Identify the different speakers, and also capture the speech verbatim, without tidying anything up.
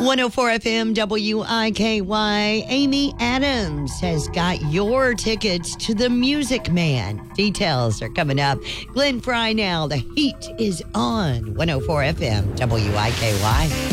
Speaker 1: one oh four F M W I K Y. Amy Adams has got your tickets to the Music Man. Details are coming up. Glenn Fry now. The heat is on. one oh four F M W I K Y.